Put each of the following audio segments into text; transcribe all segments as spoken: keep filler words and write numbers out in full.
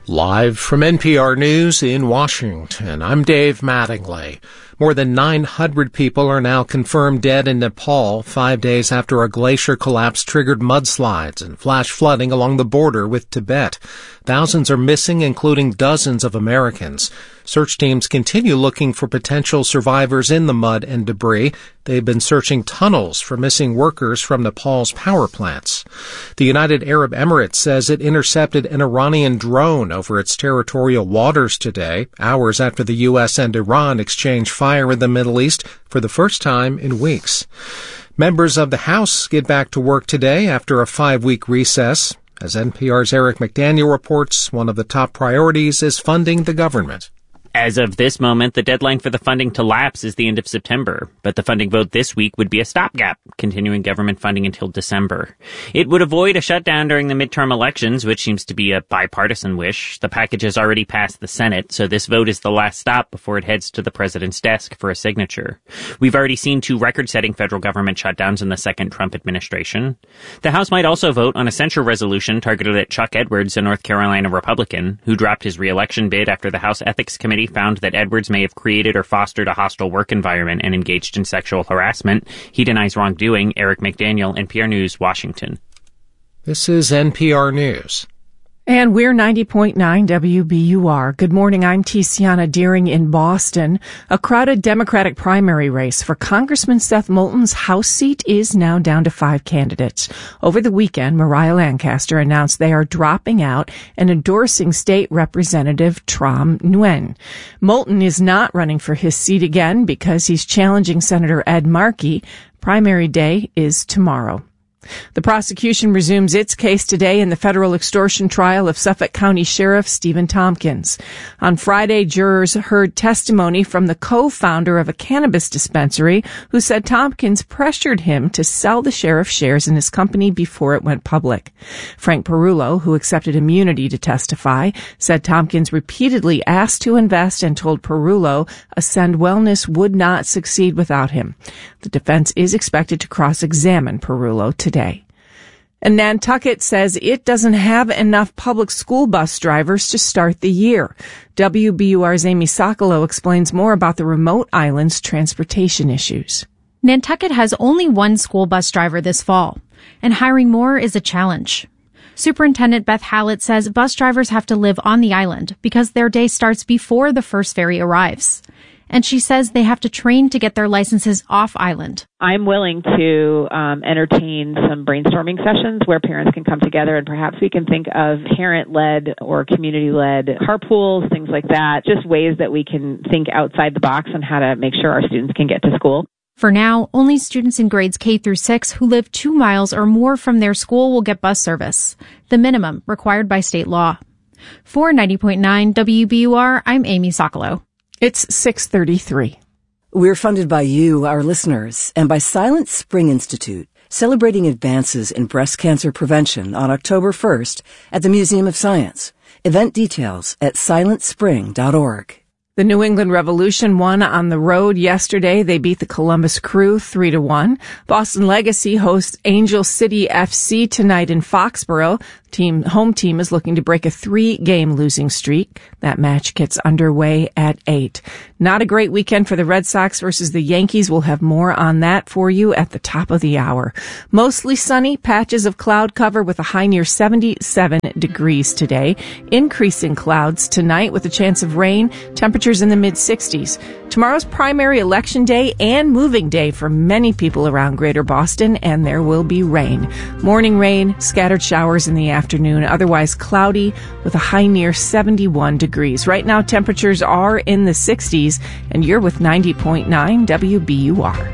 Live from N P R News in Washington, I'm Dave Mattingly. More than nine hundred people are now confirmed dead in Nepal, five days after a glacier collapse triggered mudslides and flash flooding along the border with Tibet. Thousands are missing, including dozens of Americans. Search teams continue looking for potential survivors in the mud and debris. They've been searching tunnels for missing workers from Nepal's power plants. The United Arab Emirates says it intercepted an Iranian drone over its territorial waters today, hours after the U S and Iran exchanged fire in the Middle East for the first time in weeks. Members of the House get back to work today after a five-week recess. As N P R's Eric McDaniel reports, one of the top priorities is funding the government. As of this moment, the deadline for the funding to lapse is the end of September, but the funding vote this week would be a stopgap, continuing government funding until December. It would avoid a shutdown during the midterm elections, which seems to be a bipartisan wish. The package has already passed the Senate, so this vote is the last stop before it heads to the president's desk for a signature. We've already seen two record-setting federal government shutdowns in the second Trump administration. The House might also vote on a censure resolution targeted at Chuck Edwards, a North Carolina Republican, who dropped his re-election bid after the House Ethics Committee found that Edwards may have created or fostered a hostile work environment and engaged in sexual harassment. He denies wrongdoing. Eric McDaniel, N P R News, Washington. This is N P R News. And we're ninety point nine W B U R. Good morning, I'm Tiziana Deering in Boston. A crowded Democratic primary race for Congressman Seth Moulton's House seat is now down to five candidates. Over the weekend, Mariah Lancaster announced they are dropping out and endorsing State Representative Tram Nguyen. Moulton is not running for his seat again because he's challenging Senator Ed Markey. Primary day is tomorrow. The prosecution resumes its case today in the federal extortion trial of Suffolk County Sheriff Stephen Tompkins. On Friday, jurors heard testimony from the co-founder of a cannabis dispensary who said Tompkins pressured him to sell the sheriff shares in his company before it went public. Frank Perullo, who accepted immunity to testify, said Tompkins repeatedly asked to invest and told Perullo Ascend Wellness would not succeed without him. The defense is expected to cross-examine Perullo today. And Nantucket says it doesn't have enough public school bus drivers to start the year. W B U R's Amy Sokolow explains more about the remote island's transportation issues. Nantucket has only one school bus driver this fall, and hiring more is a challenge. Superintendent Beth Hallett says bus drivers have to live on the island because their day starts before the first ferry arrives. And she says they have to train to get their licenses off island. I'm willing to um, entertain some brainstorming sessions where parents can come together and perhaps we can think of parent-led or community-led carpools, things like that, just ways that we can think outside the box on how to make sure our students can get to school. For now, only students in grades K through six who live two miles or more from their school will get bus service, the minimum required by state law. For ninety point nine W B U R, I'm Amy Sokolow. It's six thirty-three. We're funded by you, our listeners, and by Silent Spring Institute, celebrating advances in breast cancer prevention on October first at the Museum of Science. Event details at silent spring dot org. The New England Revolution won on the road yesterday. They beat the Columbus Crew three to one. Boston Legacy hosts Angel City F C tonight in Foxborough. Team, home team is looking to break a three-game losing streak. That match gets underway at eight. Not a great weekend for the Red Sox versus the Yankees. We'll have more on that for you at the top of the hour. Mostly sunny, patches of cloud cover with a high near seventy-seven degrees today. Increasing clouds tonight with a chance of rain. Temperatures in the mid-sixties. Tomorrow's primary election day and moving day for many people around Greater Boston, and there will be rain. Morning rain, scattered showers in the afternoon, otherwise cloudy with a high near seventy-one degrees. Right now, temperatures are in the sixties, and you're with ninety point nine W B U R.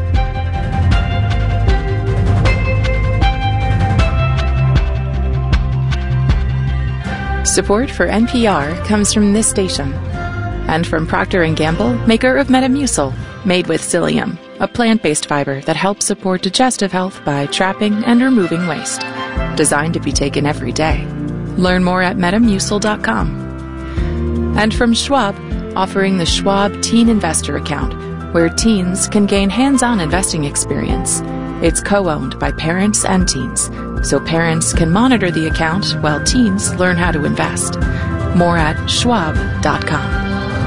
Support for N P R comes from this station and from Procter and Gamble, maker of Metamucil, made with psyllium, a plant-based fiber that helps support digestive health by trapping and removing waste. Designed to be taken every day. Learn more at metamucil dot com. And from Schwab, offering the Schwab Teen Investor Account, where teens can gain hands-on investing experience. It's co-owned by parents and teens, so parents can monitor the account while teens learn how to invest. More at schwab dot com.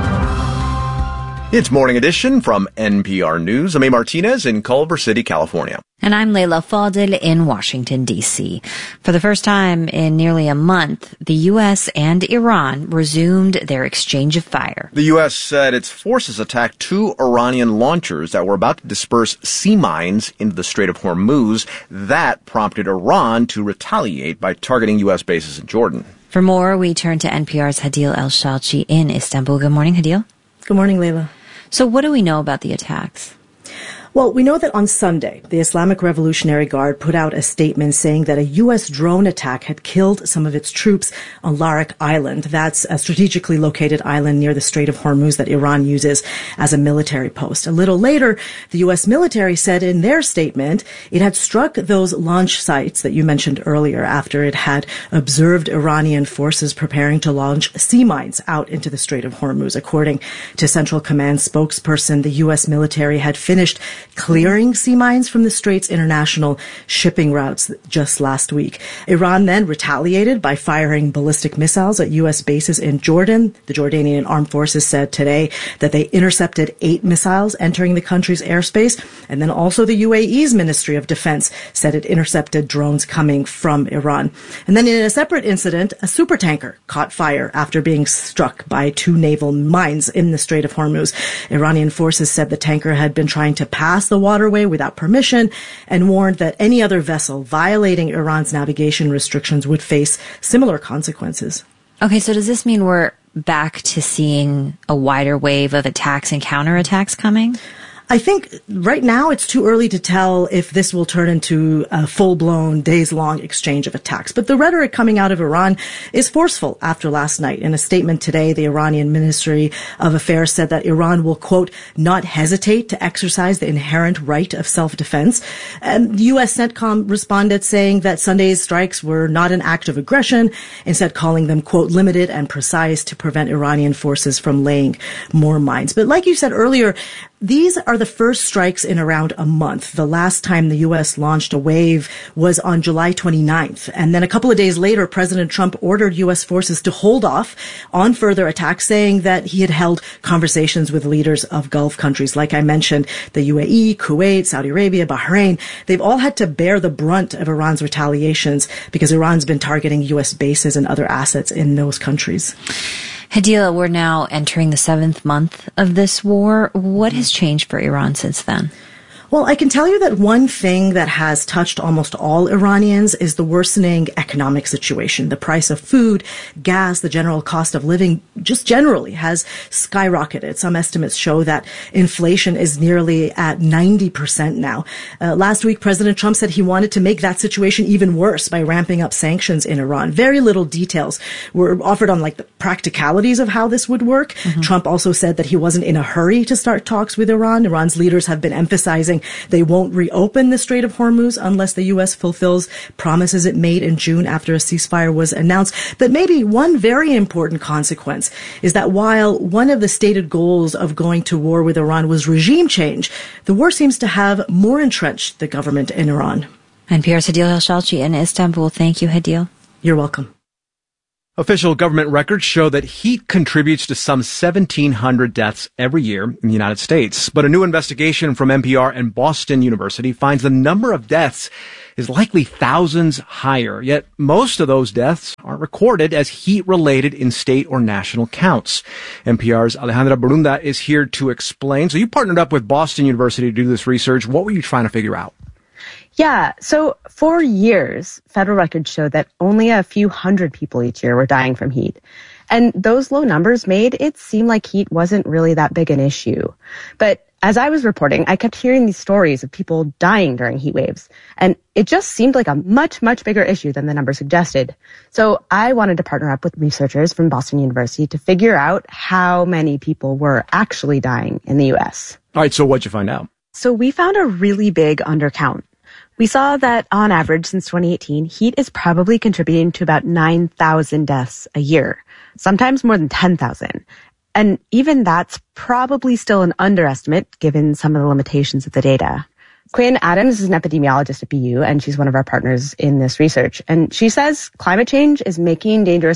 It's Morning Edition from N P R News. I'm A. Martinez in Culver City, California. And I'm Leila Fadel in Washington, D C. For the first time in nearly a month, the U S and Iran resumed their exchange of fire. The U S said its forces attacked two Iranian launchers that were about to disperse sea mines into the Strait of Hormuz. That prompted Iran to retaliate by targeting U S bases in Jordan. For more, we turn to N P R's Hadil El-Shalchi in Istanbul. Good morning, Hadil. Good morning, Leila. So what do we know about the attacks? Well, we know that on Sunday, the Islamic Revolutionary Guard put out a statement saying that a U S drone attack had killed some of its troops on Larak Island. That's a strategically located island near the Strait of Hormuz that Iran uses as a military post. A little later, the U S military said in their statement it had struck those launch sites that you mentioned earlier after it had observed Iranian forces preparing to launch sea mines out into the Strait of Hormuz. According to Central Command spokesperson, the U S military had finished clearing sea mines from the Strait's international shipping routes just last week. Iran then retaliated by firing ballistic missiles at U S bases in Jordan. The Jordanian armed forces said today that they intercepted eight missiles entering the country's airspace. And then also the U A E's Ministry of Defense said it intercepted drones coming from Iran. And then in a separate incident, a supertanker caught fire after being struck by two naval mines in the Strait of Hormuz. Iranian forces said the tanker had been trying to pass the waterway without permission and warned that any other vessel violating Iran's navigation restrictions would face similar consequences. Okay, so does this mean we're back to seeing a wider wave of attacks and counterattacks coming? I think right now it's too early to tell if this will turn into a full-blown, days-long exchange of attacks. But the rhetoric coming out of Iran is forceful after last night. In a statement today, the Iranian Ministry of Affairs said that Iran will, quote, not hesitate to exercise the inherent right of self-defense. And U S CENTCOM responded saying that Sunday's strikes were not an act of aggression, instead calling them, quote, limited and precise to prevent Iranian forces from laying more mines. But like you said earlier, these are the first strikes in around a month. The last time the U S launched a wave was on July twenty-ninth. And then a couple of days later, President Trump ordered U S forces to hold off on further attacks, saying that he had held conversations with leaders of Gulf countries. Like I mentioned, the U A E, Kuwait, Saudi Arabia, Bahrain, they've all had to bear the brunt of Iran's retaliations because Iran's been targeting U S bases and other assets in those countries. Hadila, we're now entering the seventh month of this war. What has changed for Iran since then? Well, I can tell you that one thing that has touched almost all Iranians is the worsening economic situation. The price of food, gas, the general cost of living just generally has skyrocketed. Some estimates show that inflation is nearly at ninety percent now. Uh, last week, President Trump said he wanted to make that situation even worse by ramping up sanctions in Iran. Very little details were offered on like the practicalities of how this would work. Mm-hmm. Trump also said that he wasn't in a hurry to start talks with Iran. Iran's leaders have been emphasizing they won't reopen the Strait of Hormuz unless the U S fulfills promises it made in June after a ceasefire was announced. But maybe one very important consequence is that while one of the stated goals of going to war with Iran was regime change, the war seems to have more entrenched the government in Iran. N P R's Hadil El-Shalchi in Istanbul. Thank you, Hadil. You're welcome. Official government records show that heat contributes to some seventeen hundred deaths every year in the United States. But a new investigation from N P R and Boston University finds the number of deaths is likely thousands higher. Yet most of those deaths aren't recorded as heat-related in state or national counts. N P R's Alejandra Barunda is here to explain. So you partnered up with Boston University to do this research. What were you trying to figure out? Yeah, so for years, federal records showed that only a few hundred people each year were dying from heat. And those low numbers made it seem like heat wasn't really that big an issue. But as I was reporting, I kept hearing these stories of people dying during heat waves. And it just seemed like a much, much bigger issue than the numbers suggested. So I wanted to partner up with researchers from Boston University to figure out how many people were actually dying in the U S. All right, so what'd you find out? So we found a really big undercount. We saw that on average since twenty eighteen, heat is probably contributing to about nine thousand deaths a year, sometimes more than ten thousand. And even that's probably still an underestimate given some of the limitations of the data. Quinn Adams is an epidemiologist at B U, and she's one of our partners in this research. And she says climate change is making dangerous heat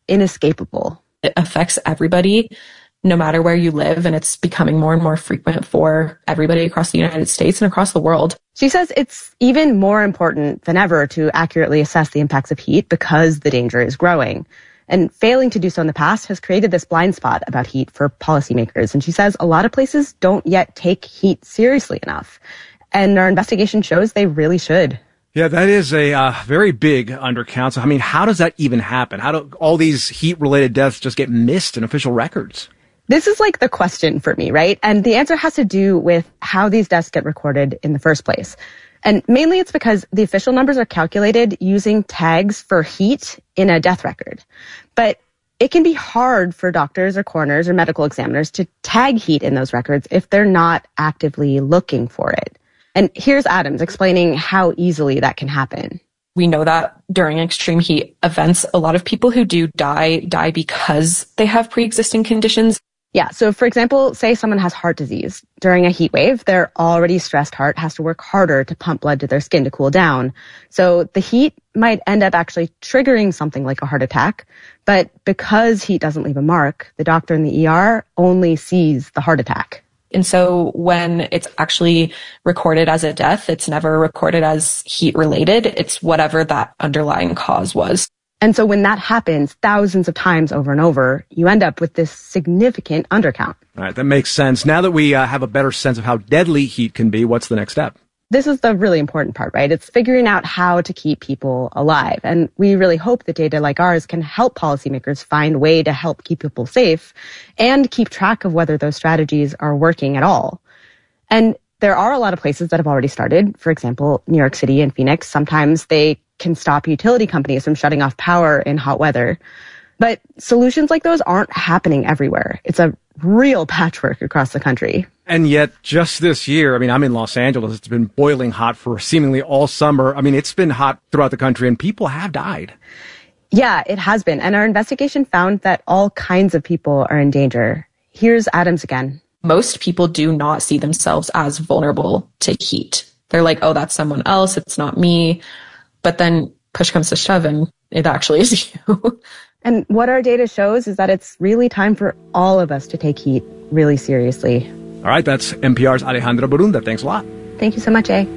inescapable. It affects everybody, no matter where you live, and it's becoming more and more frequent for everybody across the United States and across the world. She says it's even more important than ever to accurately assess the impacts of heat because the danger is growing. And failing to do so in the past has created this blind spot about heat for policymakers. And she says a lot of places don't yet take heat seriously enough. And our investigation shows they really should. Yeah, that is a uh, very big undercount. So, I mean, how does that even happen? How do all these heat-related deaths just get missed in official records? This is like the question for me, right? And the answer has to do with how these deaths get recorded in the first place. And mainly it's because the official numbers are calculated using tags for heat in a death record. But it can be hard for doctors or coroners or medical examiners to tag heat in those records if they're not actively looking for it. And here's Adams explaining how easily that can happen. We know that during extreme heat events, a lot of people who do die, die because they have pre-existing conditions. Yeah, so for example, say someone has heart disease. During a heat wave, their already stressed heart has to work harder to pump blood to their skin to cool down. So the heat might end up actually triggering something like a heart attack. But because heat doesn't leave a mark, the doctor in the E R only sees the heart attack. And so when it's actually recorded as a death, it's never recorded as heat related. It's whatever that underlying cause was. And so when that happens thousands of times over and over, you end up with this significant undercount. All right, that makes sense. Now that we uh, have a better sense of how deadly heat can be, what's the next step? This is the really important part, right? It's figuring out how to keep people alive. And we really hope that data like ours can help policymakers find a way to help keep people safe and keep track of whether those strategies are working at all. And there are a lot of places that have already started. For example, New York City and Phoenix, sometimes they can stop utility companies from shutting off power in hot weather. But solutions like those aren't happening everywhere. It's a real patchwork across the country. And yet, just this year, I mean, I'm in Los Angeles. It's been boiling hot for seemingly all summer. I mean, it's been hot throughout the country, and people have died. Yeah, it has been. And our investigation found that all kinds of people are in danger. Here's Adams again. Most people do not see themselves as vulnerable to heat. They're like, oh, that's someone else. It's not me. But then push comes to shove, and it actually is you. And what our data shows is that it's really time for all of us to take heat really seriously. All right, that's N P R's Alejandra Borunda. Thanks a lot. Thank you so much, A.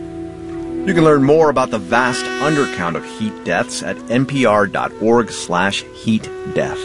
You can learn more about the vast undercount of heat deaths at npr.org slash heat death.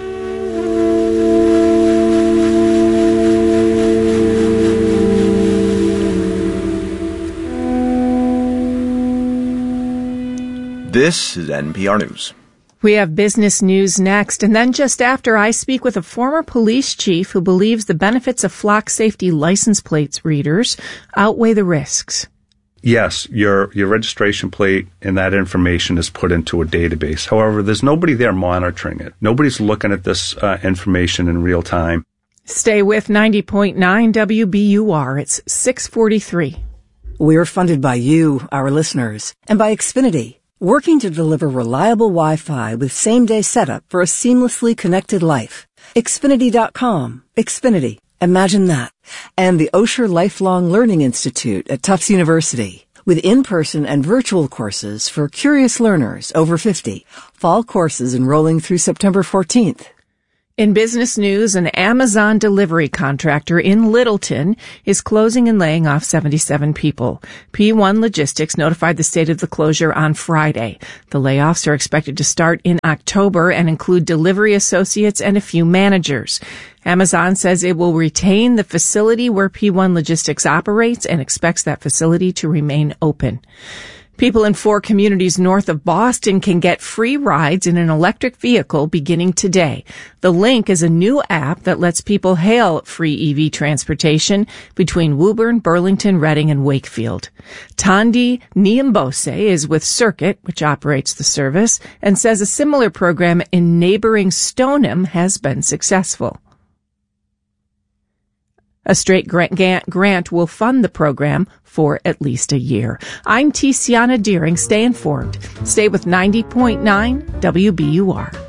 This is N P R News. We have business news next, and then just after, I speak with a former police chief who believes the benefits of flock safety license plates readers outweigh the risks. Yes, your your registration plate and that information is put into a database. However, there's nobody there monitoring it. Nobody's looking at this uh, information in real time. Stay with ninety point nine W B U R. It's six forty-three. We're funded by you, our listeners, and by Xfinity, working to deliver reliable Wi-Fi with same-day setup for a seamlessly connected life. Xfinity dot com. Xfinity. Imagine that. And the Osher Lifelong Learning Institute at Tufts University, with in-person and virtual courses for curious learners over fifty. Fall courses enrolling through September fourteenth. In business news, an Amazon delivery contractor in Littleton is closing and laying off seventy-seven people. P one Logistics notified the state of the closure on Friday. The layoffs are expected to start in October and include delivery associates and a few managers. Amazon says it will retain the facility where P one Logistics operates and expects that facility to remain open. People in four communities north of Boston can get free rides in an electric vehicle beginning today. The Link is a new app that lets people hail free E V transportation between Woburn, Burlington, Reading, and Wakefield. Tandi Niambose is with Circuit, which operates the service, and says a similar program in neighboring Stoneham has been successful. A straight grant, grant will fund the program for at least a year. I'm Tiziana Deering. Stay informed. Stay with ninety point nine W B U R.